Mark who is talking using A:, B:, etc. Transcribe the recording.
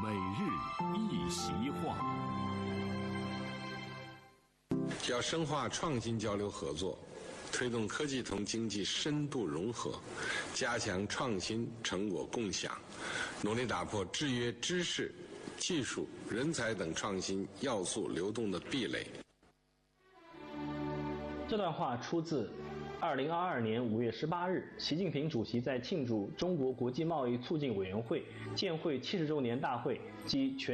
A: 每日一席话。
B: 要深化创新交流合作，推动科技同经济深度融合，加强创新成果共享，努力打破制约知识、技术、人才等创新要素流动的壁垒。
C: 这段话出自2022年5月18日，习近平主席在庆祝中国国际贸易促进委员会建会70周年大会及全